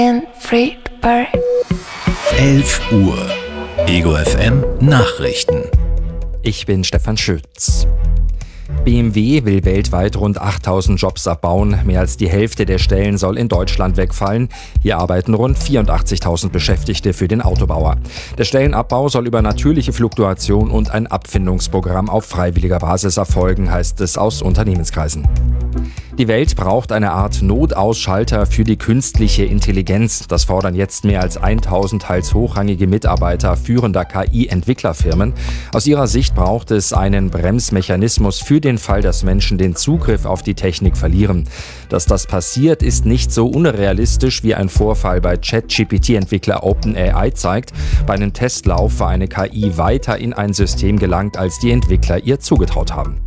Free Bird. 11 Uhr. Ego FM Nachrichten. Ich bin Stefan Schütz. BMW will weltweit rund 8.000 Jobs abbauen. Mehr als die Hälfte der Stellen soll in Deutschland wegfallen. Hier arbeiten rund 84.000 Beschäftigte für den Autobauer. Der Stellenabbau soll über natürliche Fluktuation und ein Abfindungsprogramm auf freiwilliger Basis erfolgen, heißt es aus Unternehmenskreisen. Die Welt braucht eine Art Notausschalter für die künstliche Intelligenz. Das fordern jetzt mehr als 1.000 teils hochrangige Mitarbeiter führender KI-Entwicklerfirmen. Aus ihrer Sicht braucht es einen Bremsmechanismus für den Fall, dass Menschen den Zugriff auf die Technik verlieren. Dass das passiert, ist nicht so unrealistisch, wie ein Vorfall bei ChatGPT-Entwickler OpenAI zeigt. Bei einem Testlauf war eine KI weiter in ein System gelangt, als die Entwickler ihr zugetraut haben.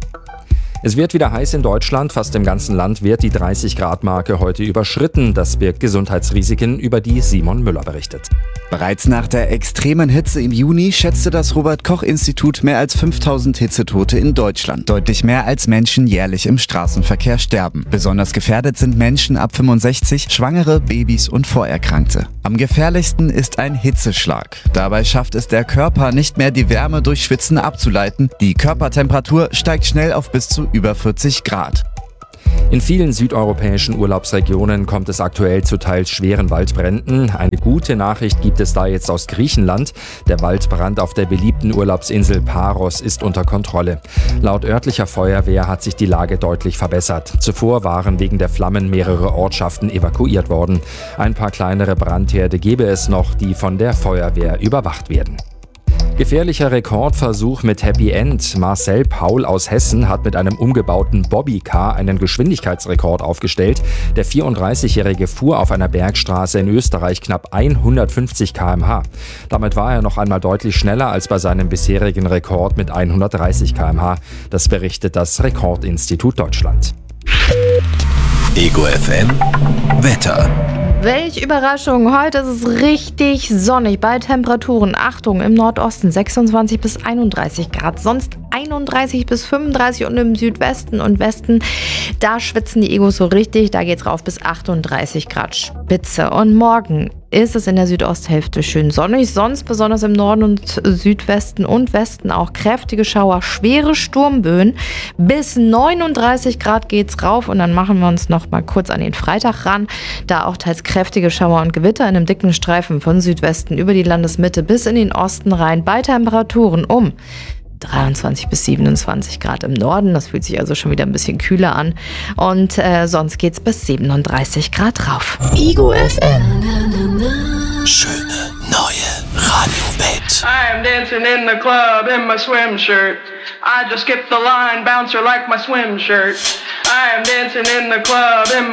Es wird wieder heiß in Deutschland. Fast im ganzen Land wird die 30-Grad-Marke heute überschritten. Das birgt Gesundheitsrisiken, über die Simon Müller berichtet. Bereits nach der extremen Hitze im Juni schätzte das Robert-Koch-Institut mehr als 5.000 Hitzetote in Deutschland. Deutlich mehr als Menschen jährlich im Straßenverkehr sterben. Besonders gefährdet sind Menschen ab 65, Schwangere, Babys und Vorerkrankte. Am gefährlichsten ist ein Hitzeschlag. Dabei schafft es der Körper nicht mehr, die Wärme durch Schwitzen abzuleiten. Die Körpertemperatur steigt schnell auf bis zu über 40 Grad. In vielen südeuropäischen Urlaubsregionen kommt es aktuell zu teils schweren Waldbränden. Eine gute Nachricht gibt es da jetzt aus Griechenland. Der Waldbrand auf der beliebten Urlaubsinsel Paros ist unter Kontrolle. Laut örtlicher Feuerwehr hat sich die Lage deutlich verbessert. Zuvor waren wegen der Flammen mehrere Ortschaften evakuiert worden. Ein paar kleinere Brandherde gäbe es noch, die von der Feuerwehr überwacht werden. Gefährlicher Rekordversuch mit Happy End. Marcel Paul aus Hessen hat mit einem umgebauten Bobbycar einen Geschwindigkeitsrekord aufgestellt. Der 34-Jährige fuhr auf einer Bergstraße in Österreich knapp 150 km/h. Damit war er noch einmal deutlich schneller als bei seinem bisherigen Rekord mit 130 km/h. Das berichtet das Rekordinstitut Deutschland. Ego FM Wetter. Welch Überraschung, heute ist es richtig sonnig bei Temperaturen. Achtung, im Nordosten 26 bis 31 Grad, sonst 31 bis 35 und im Südwesten und Westen, da schwitzen die Egos so richtig, da geht's rauf bis 38 Grad Spitze. Und morgen ist es in der Südosthälfte schön sonnig, sonst besonders im Norden und Südwesten und Westen auch kräftige Schauer, schwere Sturmböen. Bis 39 Grad geht's rauf und dann machen wir uns noch mal kurz an den Freitag ran, da auch teils kräftige Schauer und Gewitter in einem dicken Streifen von Südwesten über die Landesmitte bis in den Osten rein bei Temperaturen um 23 bis 27 Grad im Norden. Das fühlt sich also schon wieder ein bisschen kühler an. Und sonst geht's bis 37 Grad rauf. Ego FM. Schöne neue Radio-Welt. I am dancing in the club in my swim shirt. I just skipped the line, bouncer like my swim shirt. I am dancing in the club in my